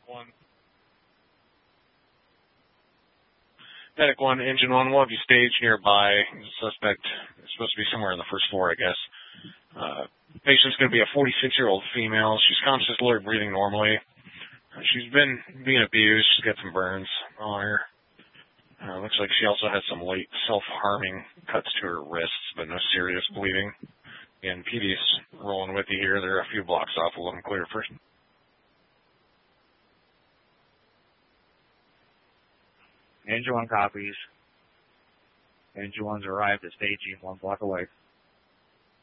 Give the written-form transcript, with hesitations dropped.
1. Medic 1, Engine 1, we'll have you staged nearby. The suspect is supposed to be somewhere on the first floor, I guess. Patient's going to be a 46-year-old female. She's conscious, alert, breathing normally. She's been being abused. She's got some burns on her. Looks like she also has some light self-harming cuts to her wrists, but no serious bleeding. Again, PD's rolling with you here. They're a few blocks off. We'll let them clear first. Engine 1 copies. Engine 1's arrived at staging 1 block away.